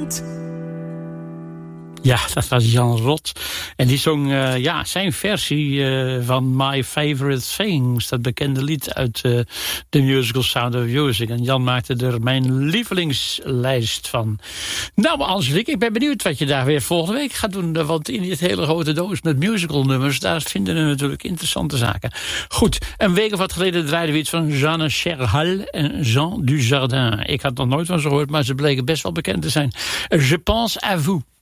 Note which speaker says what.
Speaker 1: Ja, dat was Jan Rot. En die zong zijn versie van My Favorite Things. Dat bekende lied uit de musical Sound of Music. En Jan maakte er mijn lievelingslijst van. Nou, Angelique, ik ben benieuwd wat je daar weer volgende week gaat doen. Want in dit hele grote doos met musicalnummers, daar vinden we natuurlijk interessante zaken. Goed, een week of wat geleden draaiden we iets van Jeanne Cherhal en Jean Dujardin. Ik had nog nooit van ze gehoord, maar ze bleken best wel bekend te zijn. Je pense à vous.